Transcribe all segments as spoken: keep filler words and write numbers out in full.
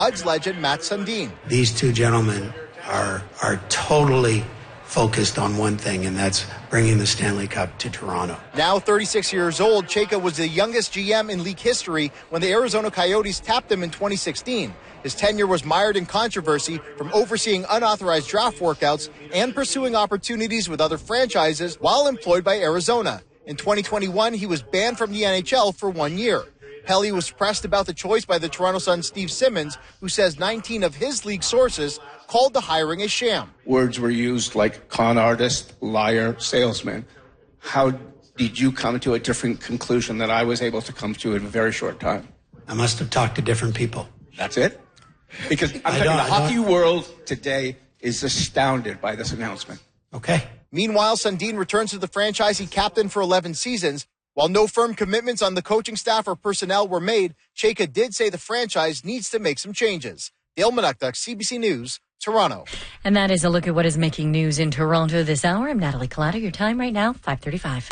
Hud's legend Mats Sundin. These two gentlemen are are totally focused on one thing, and that's bringing the Stanley Cup to Toronto. Now thirty-six years old, Chayka was the youngest G M in league history when the Arizona Coyotes tapped him in twenty sixteen. His tenure was mired in controversy from overseeing unauthorized draft workouts and pursuing opportunities with other franchises while employed by Arizona. In twenty twenty-one, he was banned from the N H L for one year. Pelly was pressed about the choice by the Toronto Sun's Steve Simmons, who says nineteen of his league sources called the hiring a sham. Words were used like con artist, liar, salesman. How did you come to a different conclusion that I was able to come to in a very short time? I must have talked to different people. That's it? Because I'm telling you, the hockey world today is astounded by this announcement. Okay. Meanwhile, Sundin returns to the franchise he captained for eleven seasons. While no firm commitments on the coaching staff or personnel were made, Chayka did say the franchise needs to make some changes. Dale Manukduk, C B C News, Toronto. And that is a look at what is making news in Toronto this hour. I'm Natalie Collada. Your time right now, five thirty-five.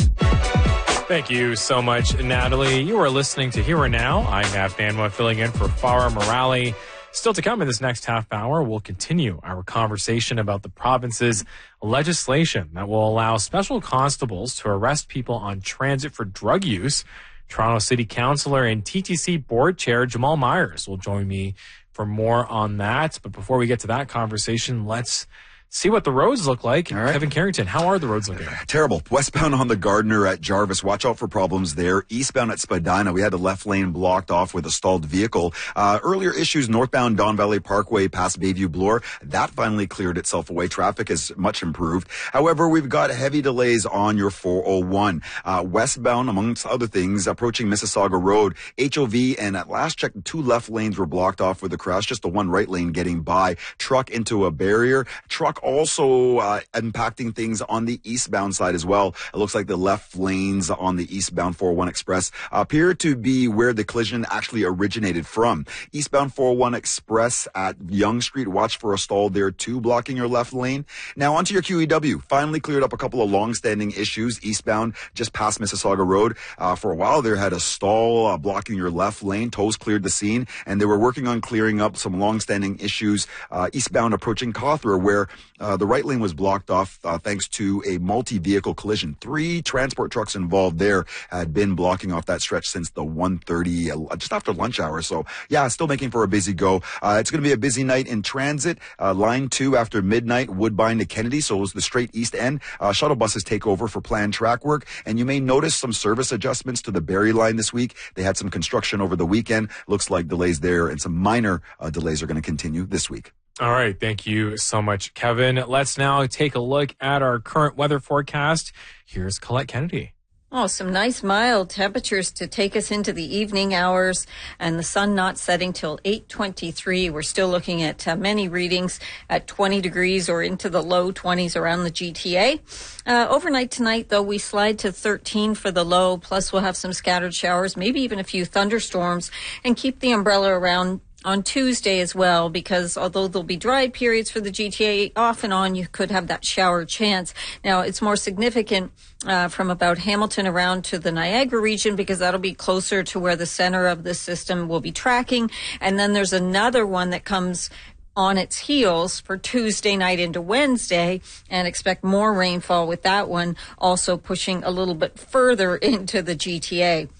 Thank you so much, Natalie. You are listening to Here and Now. I'm Matt Banwa, filling in for Farah Morale. Still to come in this next half hour, we'll continue our conversation about the province's legislation that will allow special constables to arrest people on transit for drug use. Toronto City Councillor and T T C Board Chair Jamal Myers will join me for more on that. But before we get to that conversation, let's see what the roads look like. All right. Kevin Carrington, how are the roads looking? Terrible. Westbound on the Gardiner at Jarvis. Watch out for problems there. Eastbound at Spadina, we had the left lane blocked off with a stalled vehicle. Uh, earlier issues northbound Don Valley Parkway past Bayview Bloor. That finally cleared itself away. Traffic is much improved. However, we've got heavy delays on your four oh one. Uh, westbound, amongst other things, approaching Mississauga Road. H O V, and at last check, two left lanes were blocked off with a crash. Just the one right lane getting by. Truck into a barrier. Truck also uh, impacting things on the eastbound side as well. It looks like the left lanes on the eastbound four oh one Express appear to be where the collision actually originated from. Eastbound four oh one Express at Yonge Street, watch for a stall there too, blocking your left lane. Now onto your Q E W. Finally cleared up a couple of long-standing issues eastbound just past Mississauga Road. Uh, for a while there had a stall uh, blocking your left lane. Tows cleared the scene, and they were working on clearing up some long-standing issues uh, eastbound approaching Cawthra, where Uh, the right lane was blocked off uh, thanks to a multi-vehicle collision. Three transport trucks involved there had been blocking off that stretch since the one thirty, uh, just after lunch hour. So, yeah, still making for a busy go. Uh, it's going to be a busy night in transit. Uh, line two after midnight, Woodbine to Kennedy, so it was the straight east end. Uh, shuttle buses take over for planned track work. And you may notice some service adjustments to the Barrie line this week. They had some construction over the weekend. Looks like delays there, and some minor uh, delays are going to continue this week. All right. Thank you so much, Kevin. Let's now take a look at our current weather forecast. Here's Colette Kennedy. Oh, some nice mild temperatures to take us into the evening hours, and the sun not setting till eight twenty-three. We're still looking at uh, many readings at twenty degrees or into the low twenties around the G T A. Uh, overnight tonight, though, we slide to thirteen for the low, plus we'll have some scattered showers, maybe even a few thunderstorms, and keep the umbrella around on Tuesday as well, because although there'll be dry periods for the G T A, off and on you could have that shower chance. Now, it's more significant uh, from about Hamilton around to the Niagara region, because that'll be closer to where the center of the system will be tracking. And then there's another one that comes on its heels for Tuesday night into Wednesday, and expect more rainfall with that one also pushing a little bit further into the G T A.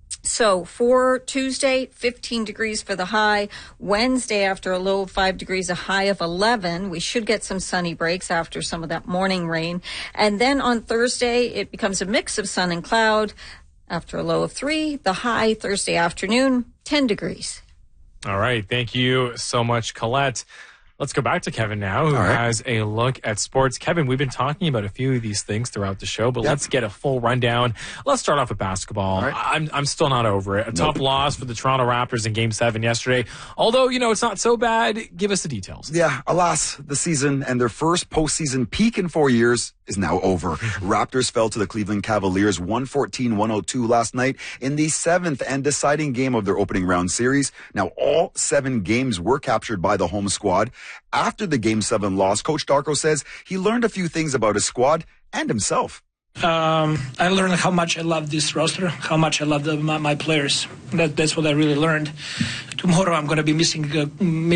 So for Tuesday, fifteen degrees for the high. Wednesday, after a low of five degrees, a high of eleven. We should get some sunny breaks after some of that morning rain. And then on Thursday, it becomes a mix of sun and cloud. After a low of three, the high Thursday afternoon, ten degrees. All right. Thank you so much, Colette. Let's go back to Kevin now, who right. has a look at sports. Kevin, we've been talking about a few of these things throughout the show, but yep. let's get a full rundown. Let's start off with basketball. Right. I'm I'm still not over it. A nope. tough loss for the Toronto Raptors in Game seven yesterday. Although, you know, it's not so bad. Give us the details. Yeah, alas, the season and their first postseason peak in four years is now over. Raptors fell to the Cleveland Cavaliers one fourteen one oh two last night in the seventh and deciding game of their opening round series. Now, all seven games were captured by the home squad. After the Game seven loss, Coach Darko says he learned a few things about his squad and himself. Um, I learned how much I love this roster, how much I love the, my, my players. That, that's what I really learned. Tomorrow I'm going to be missing uh,